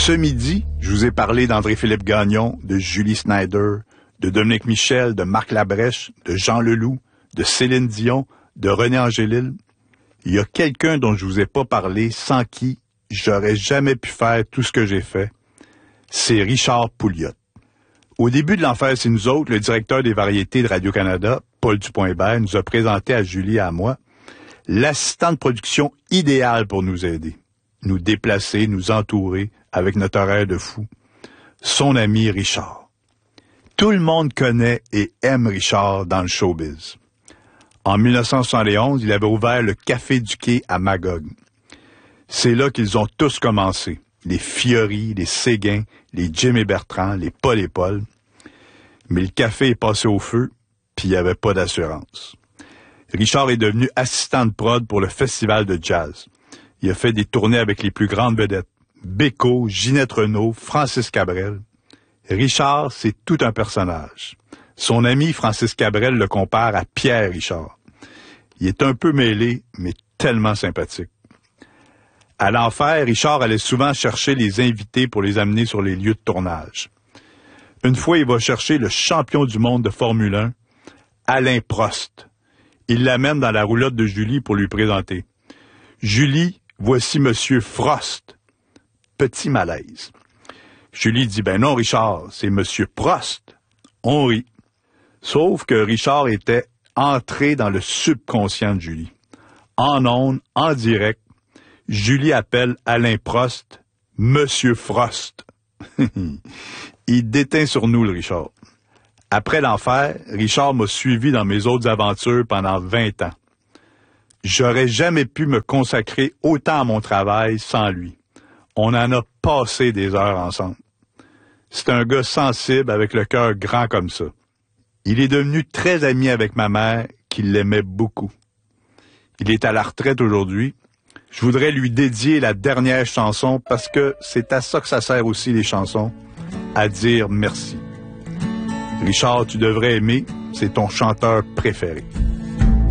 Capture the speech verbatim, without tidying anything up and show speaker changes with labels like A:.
A: Ce midi, je vous ai parlé d'André-Philippe Gagnon, de Julie Snyder, de Dominique Michel, de Marc Labrèche, de Jean Leloup, de Céline Dion, de René Angélil. Il y a quelqu'un dont je vous ai pas parlé, sans qui j'aurais jamais pu faire tout ce que j'ai fait. C'est Richard Pouliot. Au début de l'Enfer, c'est nous autres, le directeur des variétés de Radio-Canada, Paul Dupont-Hébert, nous a présenté à Julie et à moi l'assistant de production idéal pour nous aider, nous déplacer, nous entourer avec notre horaire de fou. Son ami Richard. Tout le monde connaît et aime Richard dans le showbiz. En mille neuf cent soixante et onze, il avait ouvert le Café du Quai à Magog. C'est là qu'ils ont tous commencé. Les Fiori, les Séguin, les Jim et Bertrand, les Paul et Paul. Mais le café est passé au feu, puis il n'y avait pas d'assurance. Richard est devenu assistant de prod pour le festival de jazz. Il a fait des tournées avec les plus grandes vedettes. Bécaud, Ginette Renault, Francis Cabrel. Richard, c'est tout un personnage. Son ami Francis Cabrel le compare à Pierre Richard. Il est un peu mêlé, mais tellement sympathique. À l'Enfer, Richard allait souvent chercher les invités pour les amener sur les lieux de tournage. Une fois, il va chercher le champion du monde de Formule un, Alain Prost. Il l'amène dans la roulotte de Julie pour lui présenter. Julie, voici Monsieur Frost. Petit malaise. Julie dit, ben non, Richard, c'est Monsieur Prost. On rit. Sauf que Richard était entré dans le subconscient de Julie. En ondes, en direct, Julie appelle Alain Prost Monsieur Frost. Il déteint sur nous, le Richard. Après l'Enfer, Richard m'a suivi dans mes autres aventures pendant vingt ans. J'aurais jamais pu me consacrer autant à mon travail sans lui. On en a passé des heures ensemble. C'est un gars sensible avec le cœur grand comme ça. Il est devenu très ami avec ma mère, qui l'aimait beaucoup. Il est à la retraite aujourd'hui. Je voudrais lui dédier la dernière chanson parce que c'est à ça que ça sert aussi les chansons, à dire merci. Richard, tu devrais aimer, c'est ton chanteur préféré.